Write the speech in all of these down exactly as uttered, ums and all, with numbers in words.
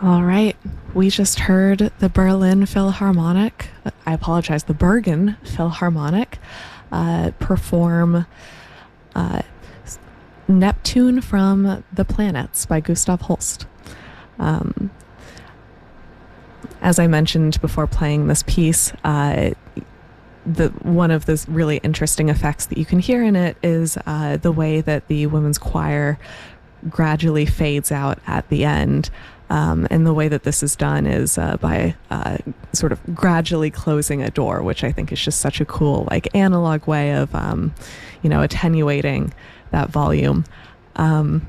All right. We just heard the Berlin Philharmonic, I apologize, the Bergen Philharmonic, uh, perform uh, Neptune from the Planets by Gustav Holst. Um, as I mentioned before playing this piece, uh, the one of the really interesting effects that you can hear in it is uh, the way that the women's choir gradually fades out at the end. Um, and the way that this is done is uh, by uh, sort of gradually closing a door, which I think is just such a cool, like, analog way of, um, you know, attenuating that volume. Um,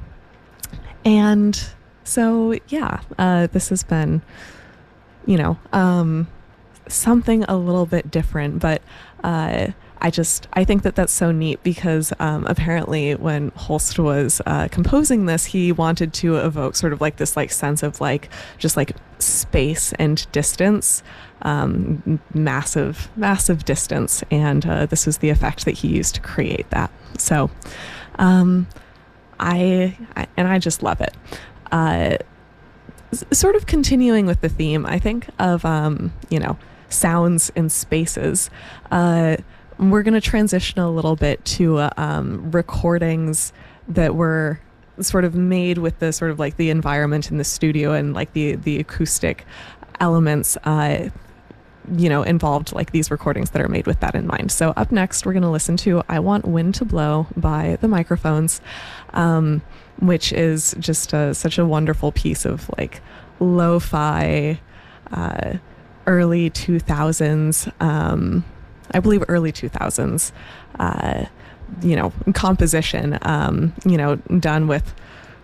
and so, yeah, uh, this has been, you know, um, something a little bit different, but uh, I just, I think that that's so neat because um, apparently when Holst was uh, composing this, he wanted to evoke sort of like this like sense of like, just like space and distance, um, massive, massive distance. And uh, this was the effect that he used to create that. So um, I, I, and I just love it. Uh, s- sort of continuing with the theme, I think, of, um, you know, sounds and spaces. Uh, we're going to transition a little bit to uh, um, recordings that were sort of made with the sort of like the environment in the studio and like the the acoustic elements uh, you know, involved, like these recordings that are made with that in mind. So up next, we're going to listen to I Want Wind to Blow by The Microphones, um, which is just a, such a wonderful piece of like lo-fi, uh, early two thousands, um, I believe early two thousands, uh, you know, composition, um, you know, done with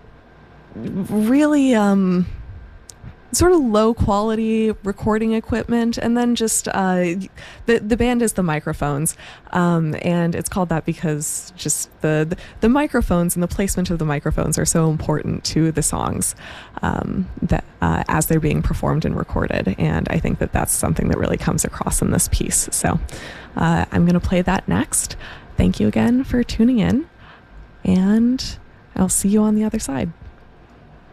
really, um, sort of low quality recording equipment, and then just uh, the the band is The Microphones, um, and it's called that because just the, the the microphones and the placement of the microphones are so important to the songs um, that uh, as they're being performed and recorded, and I think that that's something that really comes across in this piece. So uh, I'm going to play that next. Thank you again for tuning in, and I'll see you on the other side.